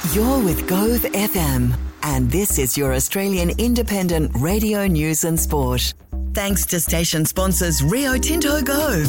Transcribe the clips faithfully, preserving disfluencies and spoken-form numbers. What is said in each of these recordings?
You're with Gove F M, and this is your Australian independent radio news and sport. Thanks to station sponsors Rio Tinto Gove.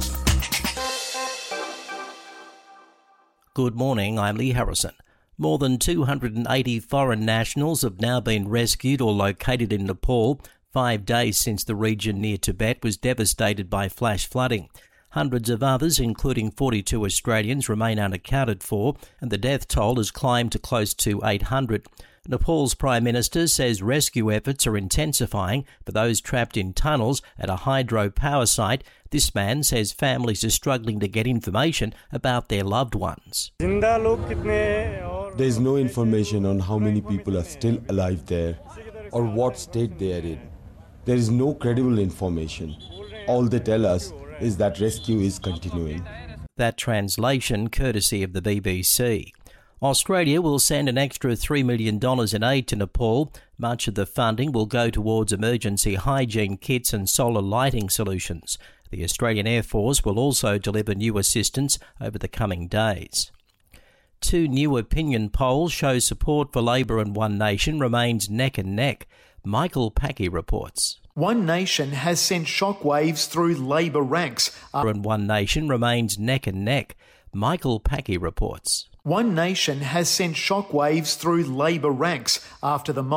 Good morning, I'm Lee Harrison. More than two hundred eighty foreign nationals have now been rescued or located in Nepal, five days since the region near Tibet was devastated by flash flooding. Hundreds of others, including forty-two Australians, remain unaccounted for, and the death toll has climbed to close to eight hundred. Nepal's Prime Minister says rescue efforts are intensifying for those trapped in tunnels at a hydro power site. This man says families are struggling to get information about their loved ones. There's no information on how many people are still alive there or what state they are in. There is no credible information. All they tell us is that rescue is continuing. That translation courtesy of the B B C. Australia will send an extra three million dollars in aid to Nepal. Much of the funding will go towards emergency hygiene kits and solar lighting solutions. The Australian Air Force will also deliver new assistance over the coming days. Two new opinion polls show support for Labor and One Nation remains neck and neck. Michael Packey reports. One Nation has sent shockwaves through Labor ranks. And One Nation remains neck and neck. Michael Packey reports. One Nation has sent shockwaves through Labor ranks after the